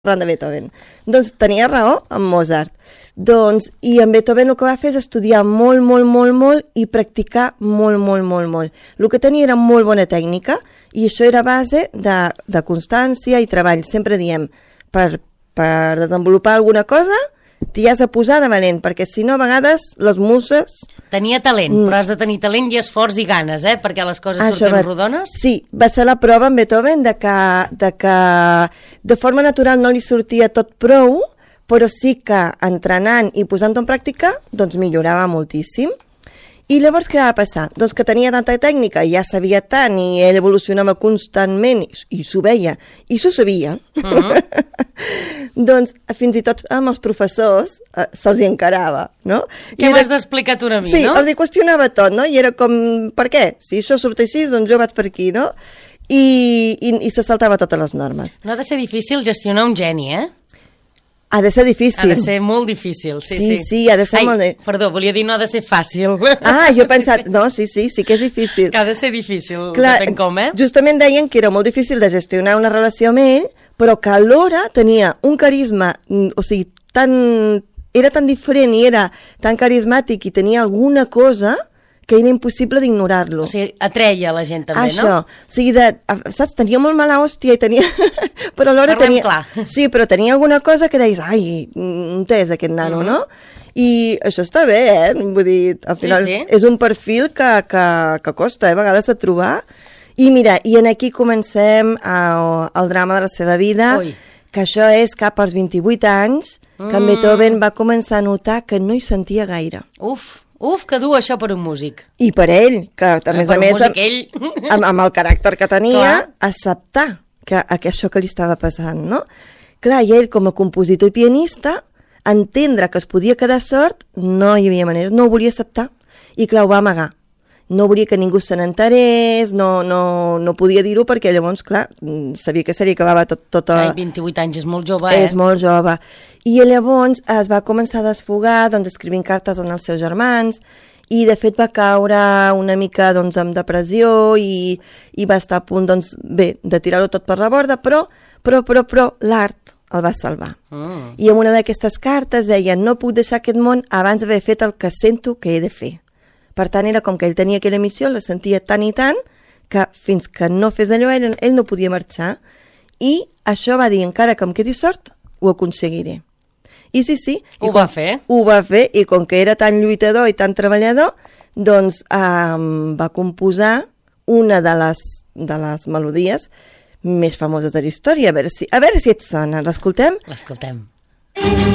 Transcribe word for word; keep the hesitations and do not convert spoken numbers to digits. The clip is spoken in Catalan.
de Beethoven. Doncs tenia raó amb Mozart. Doncs, i en Beethoven el que va fer és estudiar molt, molt, molt, molt i practicar molt, molt, molt, molt. El que tenia era molt bona tècnica i això era base de, de constància i treball. Sempre diem, per, per desenvolupar alguna cosa t'hi has de posar de valent, perquè si no a vegades les muses... Tenia talent, mm. però has de tenir talent i esforç i ganes, eh? Perquè les coses Això surten va... rodones. Sí, va ser la prova en Beethoven de que, de que de forma natural no li sortia tot prou, però sí que entrenant i posant-ho en pràctica, doncs millorava moltíssim. I llavors què va passar? Doncs que tenia tanta tècnica, ja sabia tant, i ell evolucionava constantment, i, i s'ho veia, i s'ho sabia. Mm-hmm. Doncs fins i tot amb els professors eh, se'ls hi encarava, no? Què m'has d'explicar tu a mi, sí, no? Sí, els hi qüestionava tot, no? I era com, per què? Si això surt així, doncs jo vaig per aquí, no? I, i, i se saltava totes les normes. No ha de ser difícil gestionar un geni, eh? Ha de ser difícil. Ha de ser molt difícil, sí, sí. Sí, sí, ha de ser Ai, molt... perdó, volia dir no ha de ser fàcil. Ah, jo he pensat... No, sí, sí, sí que és difícil. Que ha de ser difícil, clar, depèn com, eh? Justament deien que era molt difícil de gestionar una relació amb ell, però que alhora tenia un carisma, o sigui, tan... era tan diferent i era tan carismàtic i tenia alguna cosa que era impossible d'ignorar-lo. O sigui, atreia la gent també, Això, no? Això, o sigui, de, saps, tenia molt mala hòstia i tenia... però alhora Parlem tenia... clar. Sí, però tenia alguna cosa que deies, ai, on és aquest nano, mm-hmm. no? I això està bé, eh? Vull dir, al final sí, sí. és un perfil que, que, que costa, eh? A vegades de trobar. I mira, i en aquí comencem el drama de la seva vida, Ui. que això és cap als vint-i-vuit anys, que en Beethoven va començar a notar que no hi sentia gaire. Uf, uf, que dur això per un músic. I per ell, que a més per a més, músic, ell... amb, amb el caràcter que tenia, Clar. acceptar que, que això que li estava passant, no? Clar, i ell com a compositor i pianista, entendre que es podia quedar sord, no hi havia manera, no ho volia acceptar. I clar, ho va amagar. No volia que ningú se n'enterés, no, no, no podia dir-ho perquè llavors, clar, sabia que seria acabava tot, tota... Ai, vint-i-vuit anys és molt jove, eh? És molt jove. I llavors es va començar a desfogar, doncs, escrivint cartes als seus germans, i de fet va caure una mica doncs, amb depressió i, i va estar a punt, doncs, bé, de tirar-ho tot per la borda, però, però, però, però l'art el va salvar. Mm. I en una d'aquestes cartes deia, no puc deixar aquest món abans d'haver fet el que sento que he de fer. Per tant, era com que ell tenia aquella missió, la sentia tant i tant, que fins que no fes allò, ell, ell no podia marxar. I això va dir, encara que em quedi sort, ho aconseguiré. I sí, sí. Ho i com, va fer. Ho va fer, i com que era tan lluitador i tan treballador, doncs um, va composar una de les, de les melodies més famoses de la història. A veure si, a veure si et sona. L'escoltem? L'escoltem.